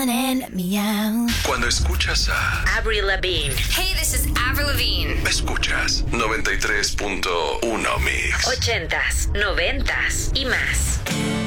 on and meow. Cuando escuchas a Avril Lavigne. Hey, this is Avril Lavigne. escuchas 93.1 Mix. 80s, 90s y más.